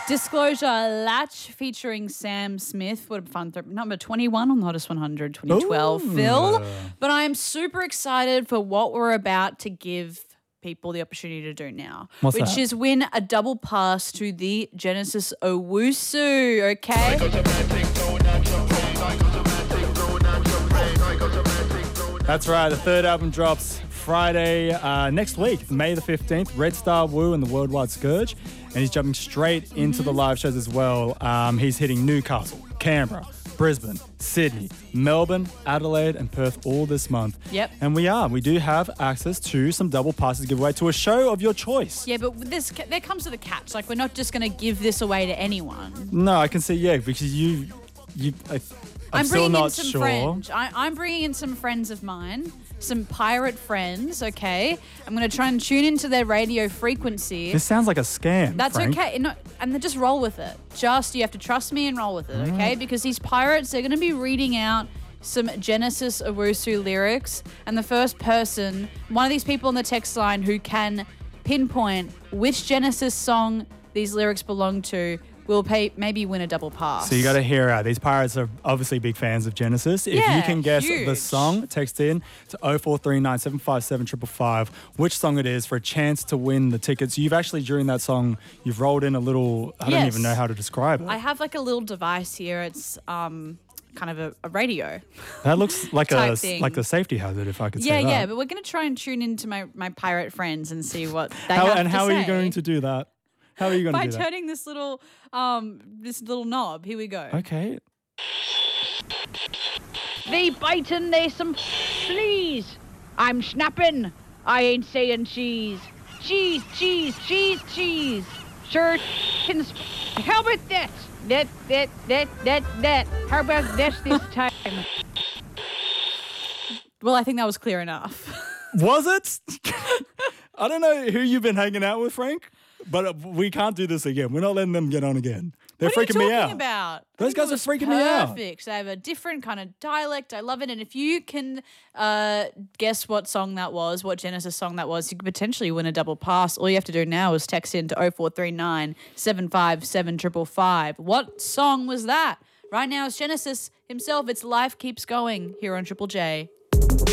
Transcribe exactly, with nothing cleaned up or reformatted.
Disclosure, Latch featuring Sam Smith would have fun th- number twenty-one on the Hottest one hundred twenty twelve, Ooh. Phil. But I'm super excited for what we're about to give people the opportunity to do now, What's which that? is win a double pass to the Genesis Owusu, okay? That's right. The third album drops Friday uh, next week, May the fifteenth. Red Star Wu and the Worldwide Scourge. And he's jumping straight into Mm-hmm. the live shows as well. Um, he's hitting Newcastle, Canberra, Brisbane, Sydney, Melbourne, Adelaide, and Perth all this month. Yep. And we are. We do have access to some double passes to give away to a show of your choice. Yeah, but this there comes to the catch. Like, we're not just going to give this away to anyone. No, I can see, yeah, because you, you, I, I'm, I'm still bringing not in some sure. friends. I, I'm bringing in some friends of mine, some pirate friends, okay? I'm going to try and tune into their radio frequency. This sounds like a scam. That's Frank. okay. No, and then just roll with it. Just, you have to trust me and roll with it, okay? Because these pirates, they're going to be reading out some Genesis Owusu lyrics. And the first person, one of these people on the text line who can pinpoint which Genesis song these lyrics belong to will pay, maybe win a double pass. So you got to hear out. These pirates are obviously big fans of Genesis. If Yeah, you can guess huge. the song, text in to oh four three nine, seven five seven, five five five which song it is for a chance to win the tickets. You've actually, during that song, you've rolled in a little, I don't Yes. even know how to describe it. I have like a little device here. It's um kind of a, a radio. That looks like a type thing. like a safety hazard, if I could Yeah, say that. yeah, but we're going to try and tune into my, my pirate friends and see what they How, have and to how say. are you going to do that? How are you going By to do that? turning this little um this little knob. Here we go. Okay. They biting, they some fleas. I'm snapping. I ain't saying cheese. Cheese, cheese, cheese, cheese. Sure, can sp- how about that? That, that, that, that, that. How about this this time? Well, I think that was clear enough. Was it? I don't know who you've been hanging out with, Frank, but uh, we can't do this again. We're not letting them get on again. They're What are freaking you me talking out. about? Those I think guys it are was freaking me out. Perfect. They have a different kind of dialect. I love it. And if you can uh, guess what song that was, what Genesis song that was, you could potentially win a double pass. All you have to do now is text in to oh four three nine, seven five seven, five five five. What song was that? Right now it's Genesis himself. It's Life Keeps Going here on Triple J.